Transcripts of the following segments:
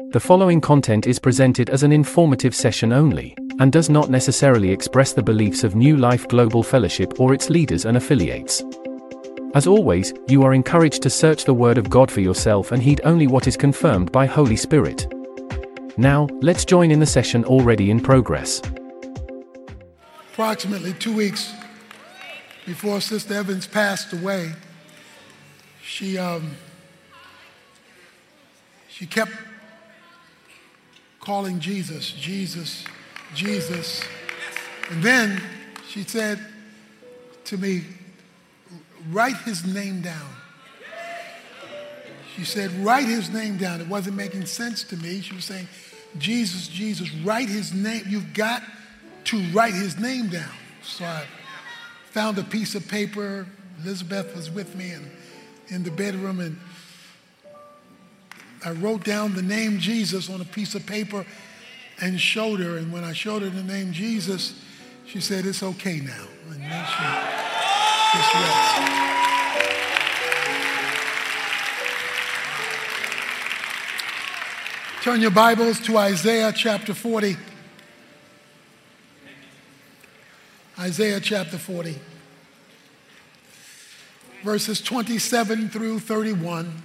The following content is presented as an informative session only, and does not necessarily express the beliefs of New Life Global Fellowship or its leaders and affiliates. As always, you are encouraged to search the Word of God for yourself and heed only what is confirmed by Holy Spirit. Now, let's join in the session already in progress. Approximately 2 weeks before Sister Evans passed away, she kept calling Jesus, Jesus, Jesus. And then she said to me, write his name down. She said, write his name down. It wasn't making sense to me. She was saying, Jesus, Jesus, write his name. You've got to write his name down. So I found a piece of paper. Elizabeth was with me in the bedroom, and I wrote down the name Jesus on a piece of paper and showed her. And when I showed her the name Jesus, she said, it's okay now. And then she just rests. Turn your Bibles to Isaiah chapter 40. Isaiah chapter 40. Verses 27 through 31.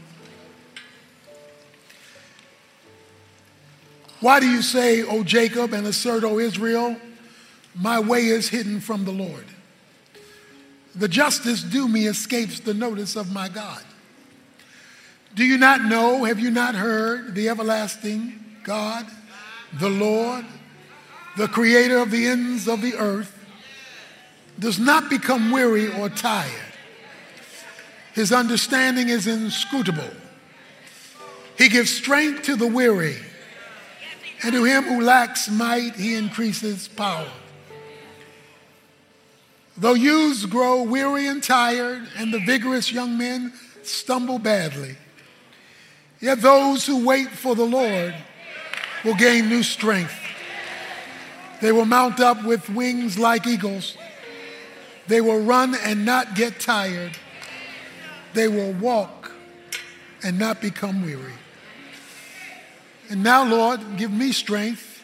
Why do you say, O Jacob, and assert, O Israel, my way is hidden from the Lord? The justice due me escapes the notice of my God. Do you not know, have you not heard, the everlasting God, the Lord, the creator of the ends of the earth, does not become weary or tired. His understanding is inscrutable. He gives strength to the weary, and to him who lacks might, he increases power. Though youths grow weary and tired, and the vigorous young men stumble badly, yet those who wait for the Lord will gain new strength. They will mount up with wings like eagles. They will run and not get tired. They will walk and not become weary. And now, Lord, give me strength